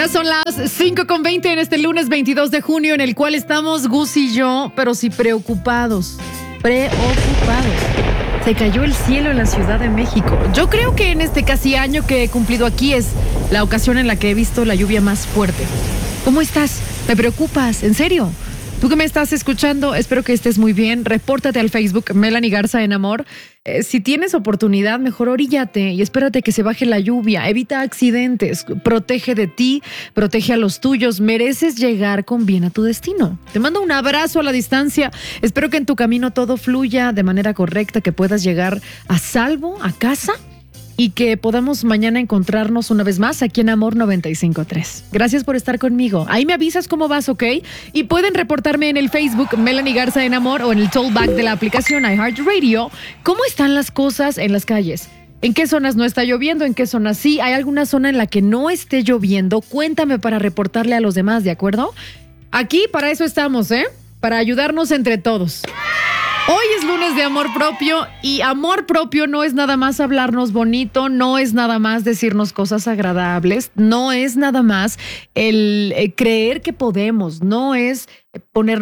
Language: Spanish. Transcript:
Ya son las 5:20 en este lunes 22 de junio, en el cual estamos Gus y yo, pero sí preocupados. Se cayó el cielo en la Ciudad de México. Yo creo que en este casi año que he cumplido aquí es la ocasión en la que he visto la lluvia más fuerte. ¿Cómo estás? ¿Me preocupas? ¿En serio? Tú que me estás escuchando, espero que estés muy bien. Repórtate al Facebook Melanie Garza en Amor. Si tienes oportunidad, mejor oríllate y espérate que se baje la lluvia. Evita accidentes, protege de ti, protege a los tuyos. Mereces llegar con bien a tu destino. Te mando un abrazo a la distancia. Espero que en tu camino todo fluya de manera correcta, que puedas llegar a salvo a casa y que podamos mañana encontrarnos una vez más aquí en Amor 95.3. Gracias por estar conmigo. Ahí me avisas cómo vas, ¿ok? Y pueden reportarme en el Facebook Melanie Garza en Amor o en el tollback de la aplicación iHeartRadio. ¿Cómo están las cosas en las calles? ¿En qué zonas no está lloviendo? ¿En qué zonas sí? ¿Hay alguna zona en la que no esté lloviendo? Cuéntame para reportarle a los demás, ¿de acuerdo? Aquí para eso estamos, para ayudarnos entre todos. Hoy es lunes de amor propio y amor propio no es nada más hablarnos bonito, no es nada más decirnos cosas agradables, no es nada más el creer que podemos, no es ponernos